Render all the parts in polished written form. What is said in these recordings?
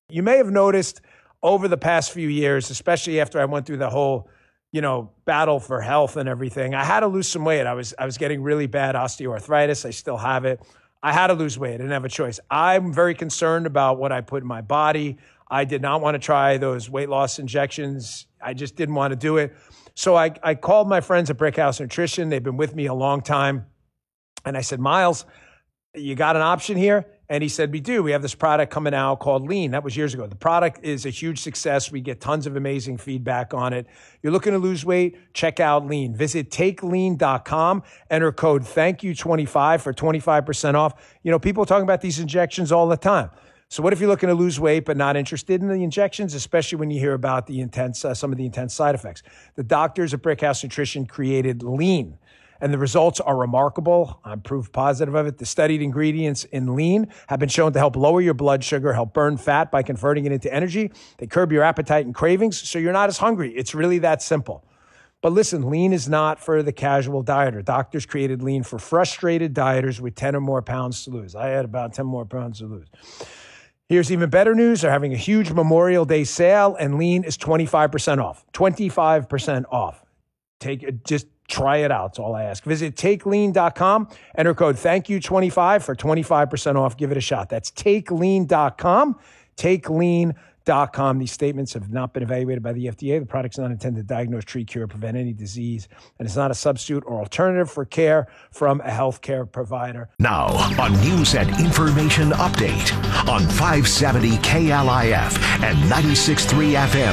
You may have noticed over the past few years, especially after I went through the whole, battle for health and everything, I had to lose some weight. I was getting really bad osteoarthritis. I still have it. I had to lose weight. I didn't have a choice. I'm very concerned about what I put in my body. I did not want to try those weight loss injections. I just didn't want to do it. So I called my friends at Brickhouse Nutrition. They've been with me a long time. And I said, Miles, you got an option here? And he said, we do. We have this product coming out called Lean. That was years ago. The product is a huge success. We get tons of amazing feedback on it. You're looking to lose weight? Check out Lean. Visit takelean.com. Enter code THANKYOU25 for 25% off. People are talking about these injections all the time. So what if you're looking to lose weight but not interested in the injections, especially when you hear about the some of the intense side effects? The doctors at Brickhouse Nutrition created Lean, and the results are remarkable. I'm proof positive of it. The studied ingredients in Lean have been shown to help lower your blood sugar, help burn fat by converting it into energy. They curb your appetite and cravings, so you're not as hungry. It's really that simple. But listen, Lean is not for the casual dieter. Doctors created Lean for frustrated dieters with 10 or more pounds to lose. I had about 10 more pounds to lose. Here's even better news. They're having a huge Memorial Day sale, and Lean is 25% off. 25% off. Just try it out. That's all I ask. Visit takelean.com. Enter code THANKYOU25 for 25% off. Give it a shot. That's takelean.com. Takelean.com. These statements have not been evaluated by the FDA. The product's not intended to diagnose, treat, cure, or prevent any disease, and it's not a substitute or alternative for care from a healthcare provider. Now, a news and information update on 570 KLIF and 96.3 FM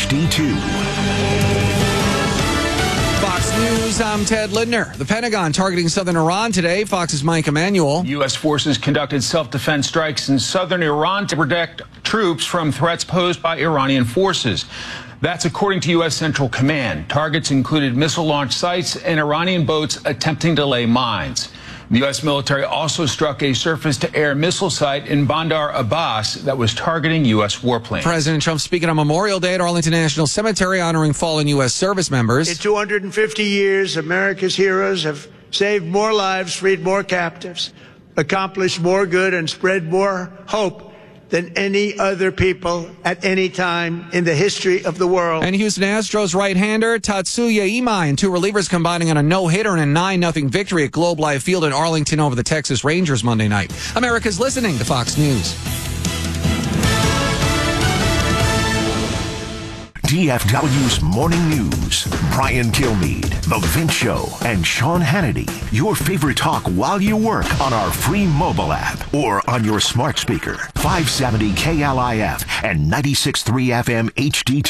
HD2. Fox News, I'm Ted Lindner. The Pentagon targeting southern Iran today. Fox's Mike Emanuel. U.S. forces conducted self-defense strikes in southern Iran to protect troops from threats posed by Iranian forces. That's according to U.S. Central Command. Targets included missile launch sites and Iranian boats attempting to lay mines. The U.S. military also struck a surface-to-air missile site in Bandar Abbas that was targeting U.S. warplanes. President Trump speaking on Memorial Day at Arlington National Cemetery, honoring fallen U.S. service members. In 250 years, America's heroes have saved more lives, freed more captives, accomplished more good, and spread more hope than any other people at any time in the history of the world. And Houston Astros right-hander Tatsuya Imai and two relievers combining on a no-hitter and a 9-0 victory at Globe Life Field in Arlington over the Texas Rangers Monday night. America's listening to Fox News. DFW's Morning News. Brian Kilmeade, The Vince Show, and Sean Hannity. Your favorite talk while you work on our free mobile app or on your smart speaker. 570 KLIF and 96.3 FM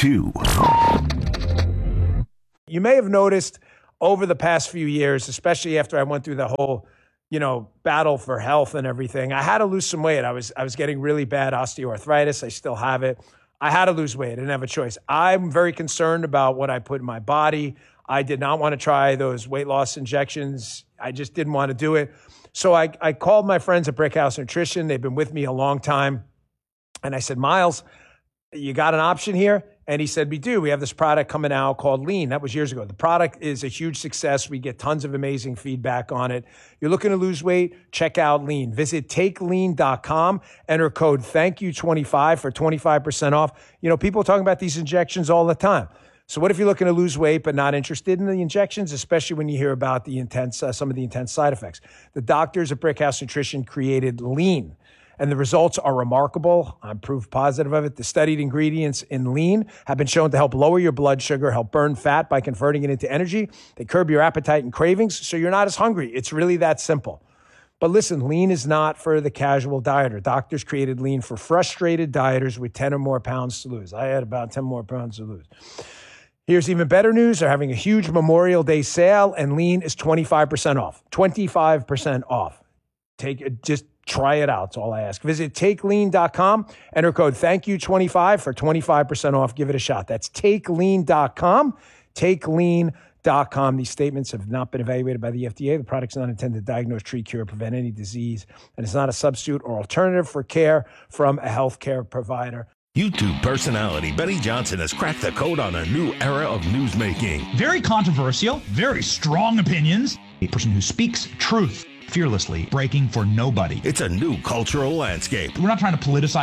HD2. You may have noticed over the past few years, especially after I went through the whole, battle for health and everything, I had to lose some weight. I was getting really bad osteoarthritis. I still have it. I had to lose weight. I didn't have a choice. I'm very concerned about what I put in my body. I did not want to try those weight loss injections. I just didn't want to do it. So I called my friends at Brickhouse Nutrition. They've been with me a long time. And I said, Miles, you got an option here? And he said, we do. We have this product coming out called Lean. That was years ago. The product is a huge success. We get tons of amazing feedback on it. You're looking to lose weight? Check out Lean. Visit takelean.com. Enter code THANKYOU25 for 25% off. People are talking about these injections all the time. So what if you're looking to lose weight but not interested in the injections, especially when you hear about the some of the intense side effects? The doctors at Brickhouse Nutrition created Lean, and the results are remarkable. I'm proof positive of it. The studied ingredients in Lean have been shown to help lower your blood sugar, help burn fat by converting it into energy. They curb your appetite and cravings, so you're not as hungry. It's really that simple. But listen, Lean is not for the casual dieter. Doctors created Lean for frustrated dieters with 10 or more pounds to lose. I had about 10 more pounds to lose. Here's even better news. They're having a huge Memorial Day sale, and Lean is 25% off. 25% off. Just try it out. That's all I ask. Visit takelean.com. Enter code THANKYOU25 for 25% off. Give it a shot. That's takelean.com. Takelean.com. These statements have not been evaluated by the FDA. The product's not intended to diagnose, treat, cure, or prevent any disease, and it's not a substitute or alternative for care from a healthcare provider. YouTube personality Benny Johnson has cracked the code on a new era of newsmaking. Very controversial, very strong opinions. A person who speaks truth fearlessly, breaking for nobody. It's a new cultural landscape. We're not trying to politicize this.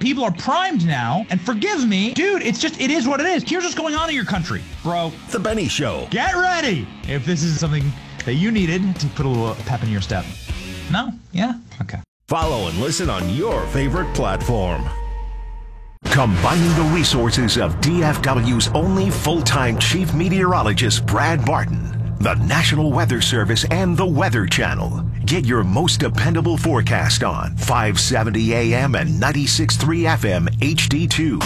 People are primed now, and forgive me, dude, it is what it is. Here's what's going on in your country, bro. The Benny Show. Get ready if this is something that you needed to put a little pep in your step. No? Yeah? Okay. Follow and listen on your favorite platform. Combining the resources of DFW's only full-time chief meteorologist, Brad Barton, the National Weather Service, and the Weather Channel. Get your most dependable forecast on 570 AM and 96.3 FM HD2.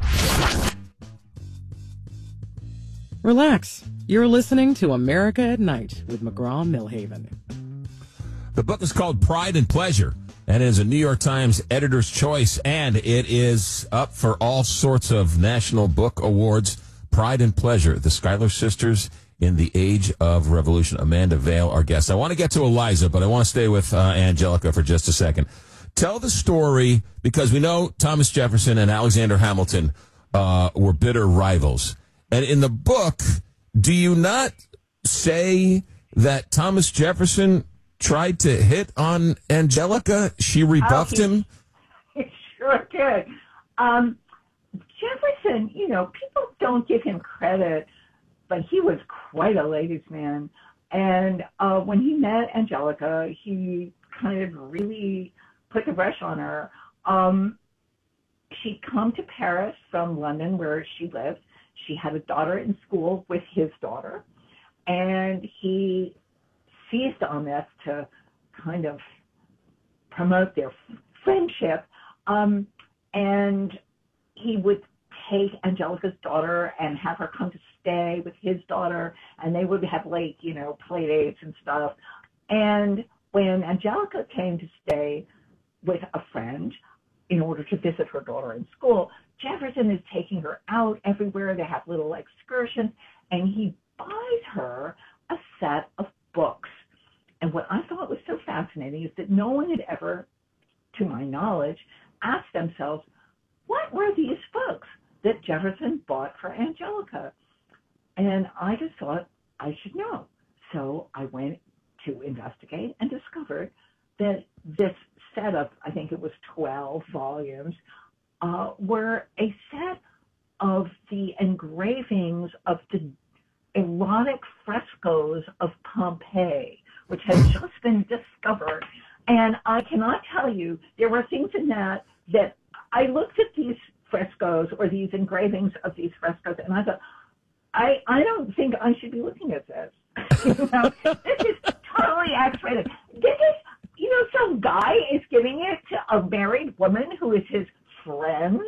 Relax. You're listening to America at Night with McGraw-Milhaven. The book is called Pride and Pleasure, and it is a New York Times editor's choice, and it is up for all sorts of national book awards. Pride and Pleasure, the Schuyler Sisters in the Age of Revolution. Amanda Vale, our guest. I want to get to Eliza, but I want to stay with Angelica for just a second. Tell the story, because we know Thomas Jefferson and Alexander Hamilton were bitter rivals. And in the book, do you not say that Thomas Jefferson tried to hit on Angelica? She rebuffed him? He sure did. Jefferson, people don't give him credit, but he was quite a ladies' man. And when he met Angelica, he kind of really put the brush on her. She'd come to Paris from London, where she lived. She had a daughter in school with his daughter, and he seized on this to kind of promote their friendship. And he would take Angelica's daughter and have her come to stay with his daughter, and they would have late, play dates and stuff. And when Angelica came to stay with a friend in order to visit her daughter in school, Jefferson is taking her out everywhere. They have little excursions, and he buys her a set of books. And what I thought was so fascinating is that no one had ever, to my knowledge, asked themselves, what were these books that Jefferson bought for Angelica? And I just thought I should know. So I went to investigate and discovered that this set of, I think it was 12 volumes, were a set of the engravings of the erotic frescoes of Pompeii, which had just been discovered. And I cannot tell you, there were things in that I looked at these frescoes or these engravings of these frescoes, and I thought, I don't think I should be looking at this. This is totally X-rated. This is, some guy is giving it to a married woman who is his friend.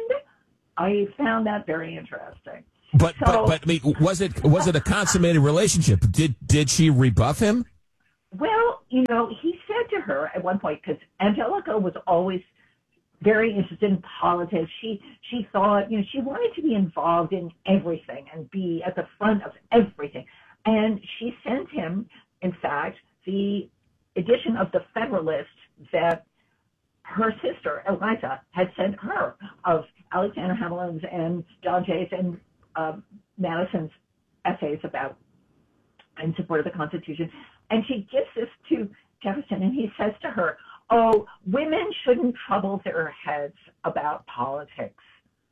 I found that very interesting. But I mean, was it a consummated relationship? Did she rebuff him? Well, he said to her at one point, because Angelica was always very interested in politics. She thought, she wanted to be involved in everything and be at the front of everything. And she sent him, in fact, the edition of the Federalist that her sister, Eliza, had sent her of Alexander Hamilton's and John Jay's and Madison's essays about in support of the Constitution. And she gives this to Jefferson, and he says to her, oh, women shouldn't trouble their heads about politics.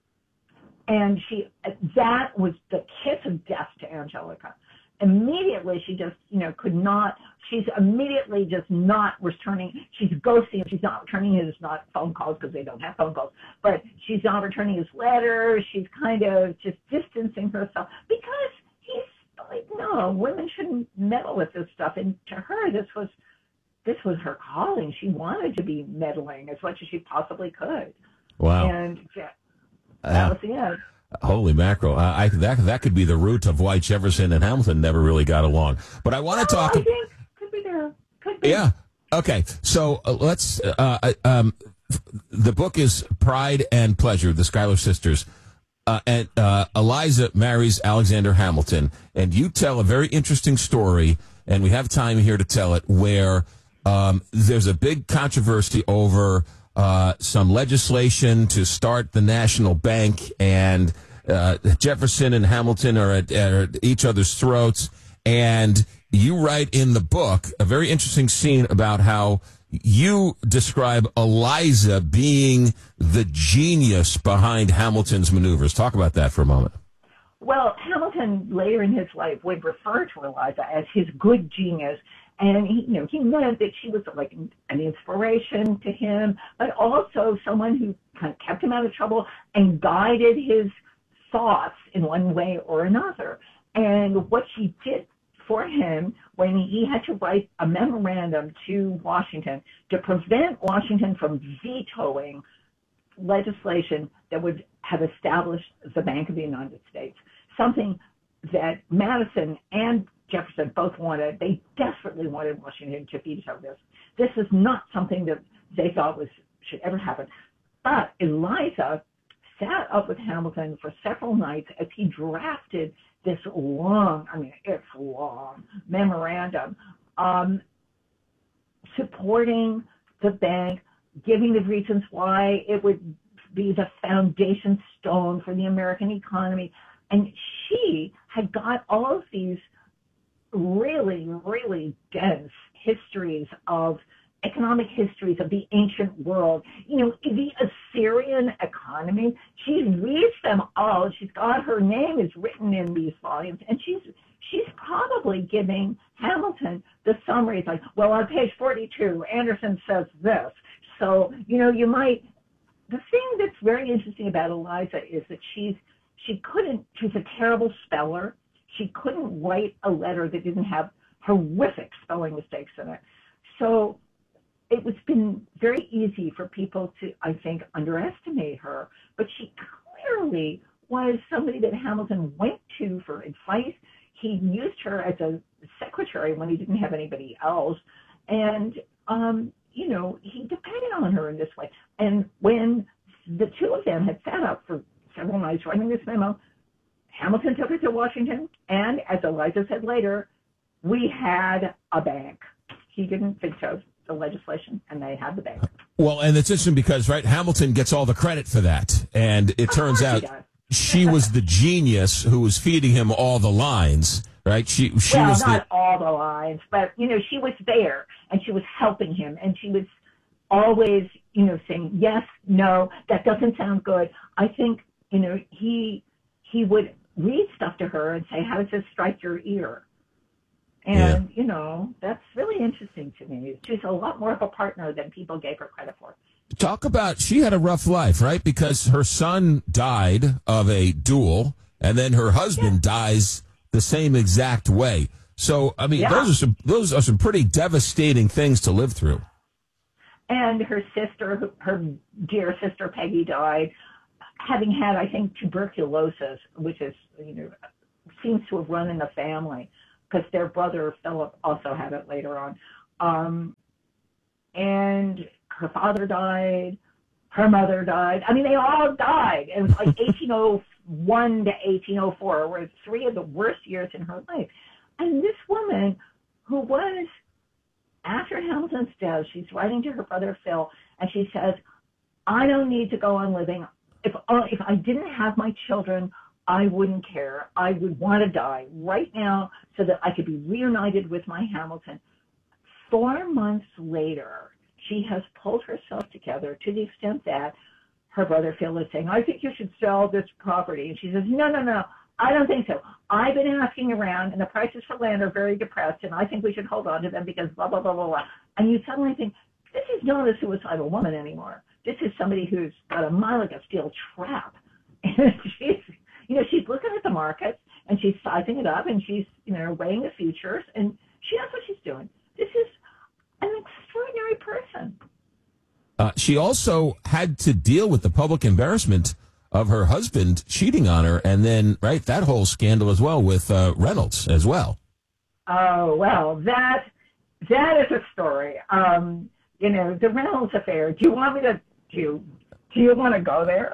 And that was the kiss of death to Angelica. Immediately, she just, could not, she's immediately just not returning, she's ghosting him, she's not returning his, not phone calls because they don't have phone calls, but she's not returning his letters, she's kind of just distancing herself because he's like, no, women shouldn't meddle with this stuff. And to her, this was her calling. She wanted to be meddling as much as she possibly could. Wow. And that was the end. Holy mackerel. That could be the root of why Jefferson and Hamilton never really got along. But I want to talk. I think could be there. Could be. Yeah. Okay. So let's, the book is Pride and Pleasure, the Schuyler Sisters. And Eliza marries Alexander Hamilton. And you tell a very interesting story, and we have time here to tell it, where there's a big controversy over some legislation to start the national bank, and Jefferson and Hamilton are at each other's throats. And you write in the book a very interesting scene about how you describe Eliza being the genius behind Hamilton's maneuvers. Talk about that for a moment. Well, Hamilton later in his life would refer to Eliza as his good genius, and he meant that she was like an inspiration to him, but also someone who kind of kept him out of trouble and guided his thoughts in one way or another. And what she did for him when he had to write a memorandum to Washington to prevent Washington from vetoing legislation that would have established the Bank of the United States, something that Madison and Jefferson both wanted. They desperately wanted Washington to veto this. This is not something that they thought should ever happen. But Eliza sat up with Hamilton for several nights as he drafted this long, it's long, memorandum supporting the bank, giving the reasons why it would be the foundation stone for the American economy. And she had got all of these really, really dense economic histories of the ancient world. The Assyrian economy, she reads them all. She's got her name is written in these volumes, and she's probably giving Hamilton the summary. It's like, well, on page 42, Anderson says this. So, the thing that's very interesting about Eliza is that she's a terrible speller. She couldn't write a letter that didn't have horrific spelling mistakes in it. So it was been very easy for people to, I think, underestimate her, but she clearly was somebody that Hamilton went to for advice. He used her as a secretary when he didn't have anybody else, and he depended on her in this way. And when the two of them had sat up for several nights writing this memo, Hamilton took it to Washington, and as Eliza said later, we had a bank. He didn't veto the legislation, and they had the bank. Well, and it's interesting because, right, Hamilton gets all the credit for that. And it turns out she was the genius who was feeding him all the lines, right? She was not all the lines, but, she was there, and she was helping him, and she was always, saying, yes, no, that doesn't sound good. I think, he would read stuff to her and say, how does this strike your ear? And, that's really interesting to me. She's a lot more of a partner than people gave her credit for. Talk about, she had a rough life, right? Because her son died of a duel, and then her husband dies the same exact way. So, those are some pretty devastating things to live through. And her sister, her dear sister Peggy, died having had, I think, tuberculosis, which is, seems to have run in the family, because their brother Philip also had it later on. And her father died, her mother died. They all died. It was like 1801 to 1804 were three of the worst years in her life. And this woman, who was, after Hamilton's death, she's writing to her brother Phil, and she says, I don't need to go on living. If I didn't have my children, I wouldn't care. I would want to die right now so that I could be reunited with my Hamilton. 4 months later, she has pulled herself together to the extent that her brother Phil is saying, I think you should sell this property. And she says, no, I don't think so. I've been asking around, and the prices for land are very depressed, and I think we should hold on to them because blah, blah, blah, blah, blah. And you suddenly think, this is not a suicidal woman anymore. This is somebody who's got a mind like a steel trap. And she's looking at the markets, and she's sizing it up, and she's, weighing the futures, and she knows what she's doing. This is an extraordinary person. She also had to deal with the public embarrassment of her husband cheating on her, and then, right, that whole scandal as well with Reynolds as well. Oh, well, that is a story. The Reynolds affair. Do you want me to do you want to go there?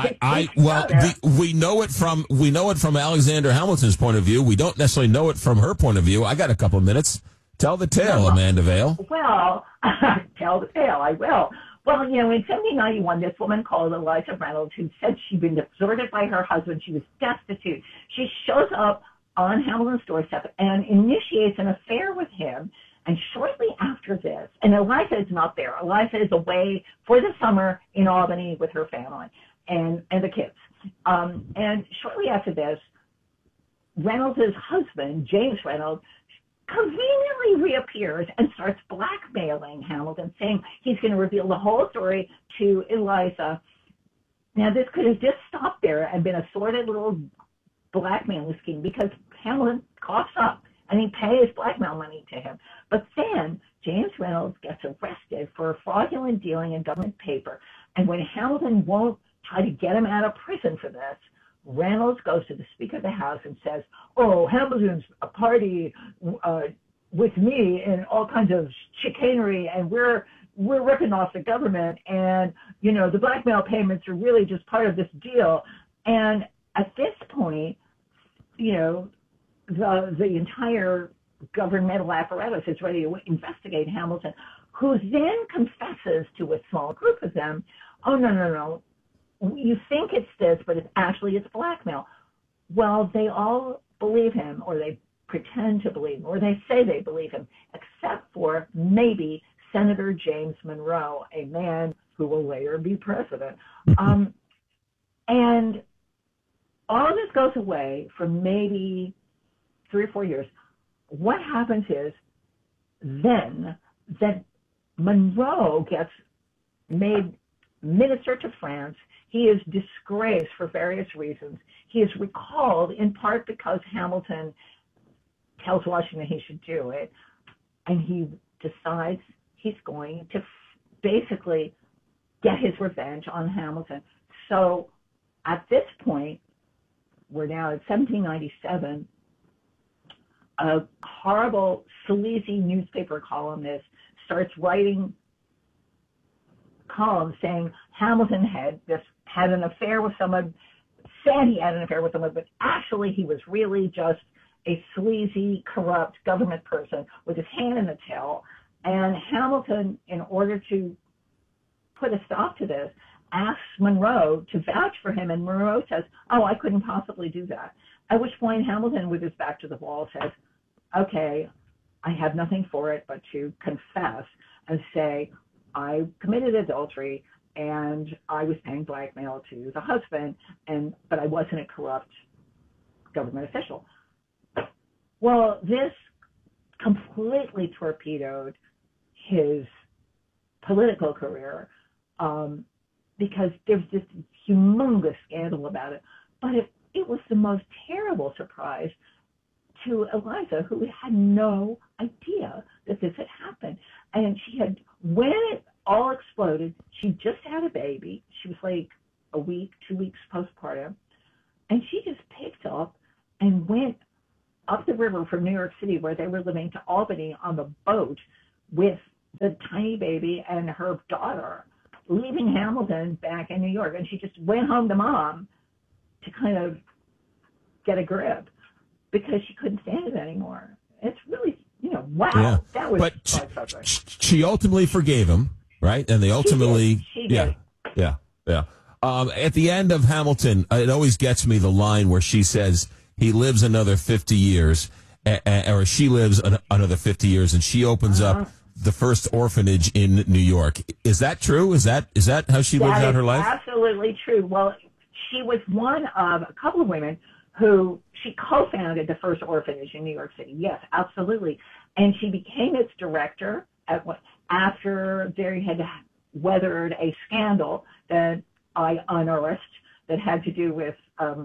We know it from Alexander Hamilton's point of view. We don't necessarily know it from her point of view. I got a couple of minutes. Tell the tale, Amanda Vale. Well, tell the tale. I will. Well, in 1791, this woman called Eliza Reynolds, who said she'd been deserted by her husband. She was destitute. She shows up on Hamilton's doorstep and initiates an affair with him. And shortly after this, and Eliza is not there. Eliza is away for the summer in Albany with her family and the kids. And shortly after this, Reynolds' husband, James Reynolds, conveniently reappears and starts blackmailing Hamilton, saying he's going to reveal the whole story to Eliza. Now, this could have just stopped there and been a sordid little blackmailing scheme because Hamilton coughs up and he pays blackmail money to him. But then James Reynolds gets arrested for fraudulent dealing in government paper. And when Hamilton won't try to get him out of prison for this, Reynolds goes to the Speaker of the House and says, oh, Hamilton's a party with me in all kinds of chicanery, and we're ripping off the government, and, you know, the blackmail payments are really just part of this deal. And at this point, you know, the entire governmental apparatus is ready to investigate Hamilton, who then confesses to a small group of them, oh, no. You think it's this, but it's blackmail. Well, they all believe him, or they pretend to believe him, or they say they believe him, except for maybe Senator James Monroe, a man who will later be president. And all of this goes away for maybe 3 or 4 years. What happens is then that Monroe gets made minister to France. He is disgraced for various reasons. He is recalled in part because Hamilton tells Washington he should do it, and he decides he's going to basically get his revenge on Hamilton. So at this point, we're now at 1797, a horrible, sleazy newspaper columnist starts writing columns saying Hamilton had an affair with someone, said he had an affair with someone, but actually he was really just a sleazy, corrupt government person with his hand in the till. And Hamilton, in order to put a stop to this, asks Monroe to vouch for him, and Monroe says, oh, I couldn't possibly do that. At which point Hamilton, with his back to the wall, says, okay, I have nothing for it but to confess and say, I committed adultery and I was paying blackmail to the husband, but I wasn't a corrupt government official. Well, this completely torpedoed his political career because there's this humongous scandal about it. But it was the most terrible surprise to Eliza, who had no idea that this had happened. And when it all exploded, she just had a baby. She was like a week, 2 weeks postpartum. And she just picked up and went up the river from New York City, where they were living, to Albany on the boat with the tiny baby and her daughter, leaving Hamilton back in New York. And she just went home to Mom to kind of get a grip because she couldn't stand it anymore. It's really, wow. Yeah. That was. But she ultimately forgave him, right? And they ultimately, she did. Yeah. At the end of Hamilton, it always gets me the line where she says he lives another 50 years, or she lives another 50 years, and she opens up the first orphanage in New York. Is that true? Is that how she lives out her life? Absolutely true. Well, she was one of a couple of women who she co-founded the first orphanage in New York City. Yes, absolutely. And she became its director after they had weathered a scandal that I unearthed that had to do with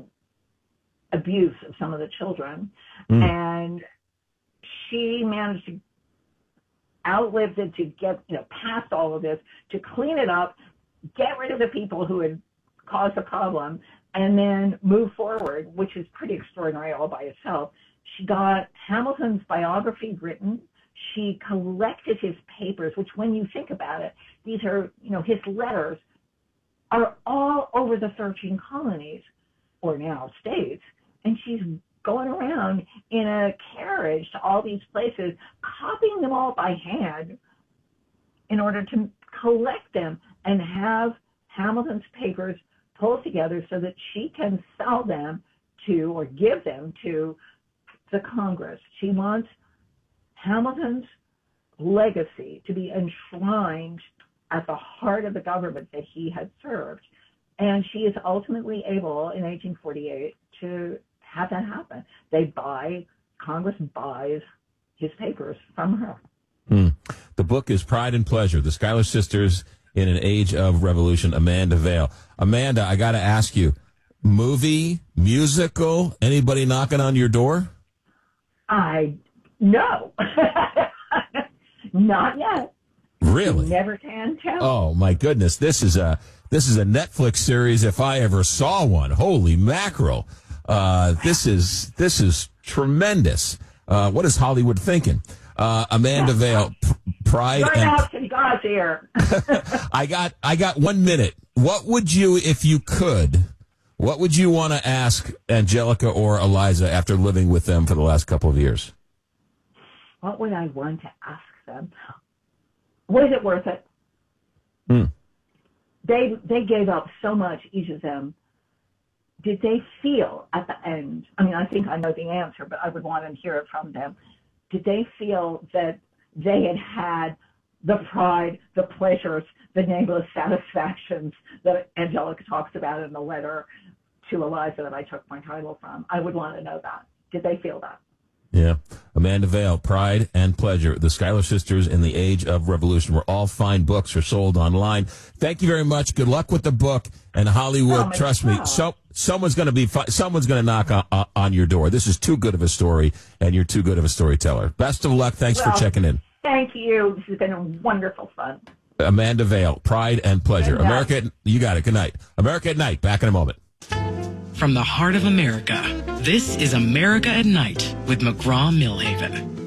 abuse of some of the children. And she managed to outlive it, to get past all of this, to clean it up, get rid of the people who had caused the problem, and then move forward, which is pretty extraordinary all by itself. She got Hamilton's biography written. She collected his papers, which, when you think about it, these are, his letters are all over the 13 colonies, or now states, and she's going around in a carriage to all these places, copying them all by hand in order to collect them and have Hamilton's papers pulled together so that she can sell them to, or give them to, the Congress. She wants Hamilton's legacy to be enshrined at the heart of the government that he had served. And she is ultimately able in 1848 to have that happen. Congress buys his papers from her. The book is Pride and Pleasure, The Schuyler Sisters in an Age of Revolution, Amanda Vale. Amanda, I got to ask you, movie, musical, anybody knocking on your door? No. Not yet. Really? You never can tell. Oh, my goodness. This is a Netflix series if I ever saw one. Holy mackerel. This is tremendous. What is Hollywood thinking? Amanda Vale, Pride right and... out to God's ear. I got 1 minute. What would you, if you could, what would you want to ask Angelica or Eliza after living with them for the last couple of years? What would I want to ask them? Was it worth it? They gave up so much, each of them. Did they feel at the end, I mean, I think I know the answer, but I would want to hear it from them. Did they feel that they had the pride, the pleasures, the nameless satisfactions that Angelica talks about in the letter to Eliza that I took my title from? I would want to know that. Did they feel that? Yeah. Amanda Vale, Pride and Pleasure, The Schuyler Sisters in the Age of Revolution, where all fine books are sold online. Thank you very much. Good luck with the book. And Hollywood, trust me, someone's going to knock on your door. This is too good of a story, and you're too good of a storyteller. Best of luck. Thanks for checking in. Thank you. This has been a wonderful fun. Amanda Vale, Pride and Pleasure. America, you got it. Good night. America at Night. Back in a moment. From the heart of America, this is America at Night with McGraw-Millhaven.